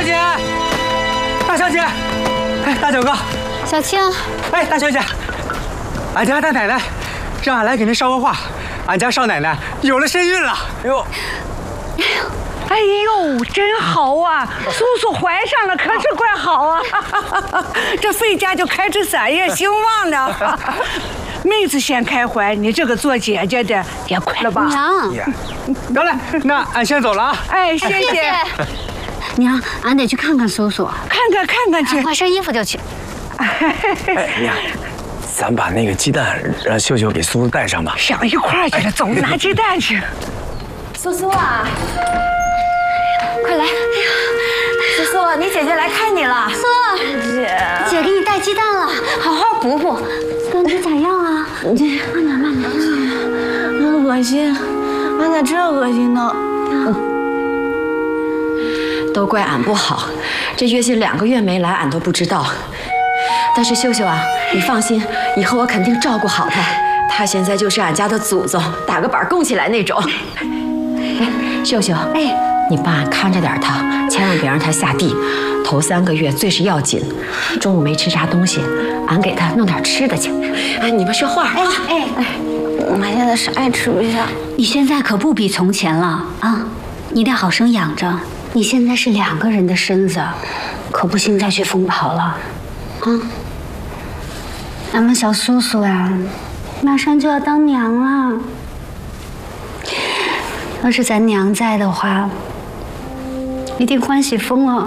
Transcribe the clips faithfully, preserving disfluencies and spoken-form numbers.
姐，大小姐，哎，大九哥， 小青， 哎，大小姐，俺家大奶奶让俺来给您捎个话，俺家少奶奶有了身孕了。哎呦， 哎呦，真好啊！叔叔怀上了，可是怪好啊！这费家就开枝散叶，兴旺呢。妹子先开怀，你这个做姐姐的也快了吧？ 娘， 得嘞，那俺先走了啊。 哎，谢谢。 娘，俺得去看看叔叔， 看看看看去， 换身衣服就去。 哎娘，咱把那个鸡蛋让秀秀给苏苏带上吧。 上一块儿去了，走，拿鸡蛋去。 苏苏啊， 快来！ 苏苏，你姐姐来看你了。 苏，姐，姐给你带鸡蛋了，好好补补。感觉咋样啊？这慢点慢点。 嗯，恶心，俺咋这恶心呢？都怪俺不好，这月经两个月没来，俺都不知道。但是秀秀啊，你放心，以后我肯定照顾好她。她现在就是俺家的祖宗，打个板供起来那种。哎，秀秀，哎，你帮俺看着点她，千万别让她下地。头三个月最是要紧，中午没吃啥东西，俺给她弄点吃的去。哎，你们说话。哎哎哎， 俺现在啥也吃不下。你现在可不比从前了啊！你得好生养着。你现在是两个人的身子，可不行再去疯跑了，啊！俺们小苏苏呀，马上就要当娘了。要是咱娘在的话，一定欢喜疯了。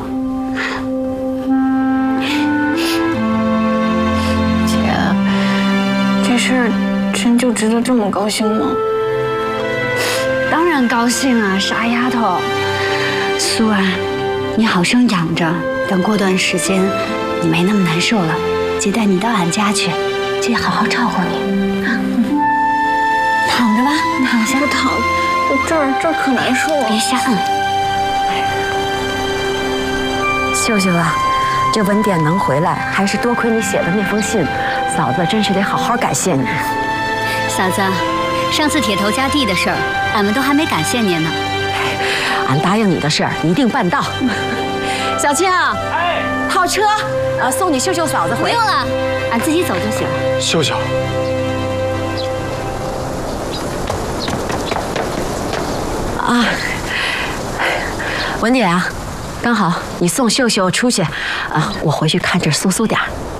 姐，这事儿真就值得这么高兴吗？ 当然高兴啊，傻丫头。苏啊，你好生养着，等过段时间你没那么难受了，姐带你到俺家去，姐好好照顾你啊。躺着吧，躺下。 不躺，我这儿这儿可难受啊。 别瞎摁。 秀秀啊，这文典能回来，还是多亏你写的那封信，嫂子真是得好好感谢你。 嫂子，上次铁头加地的事儿，俺们都还没感谢您呢。 俺答应你的事儿一定办到。小青，哎，套车，呃，送你秀秀嫂子回。 不用了，俺自己走就行。 秀秀， 啊，文典啊，刚好你送秀秀出去，啊，我回去看着苏苏点儿。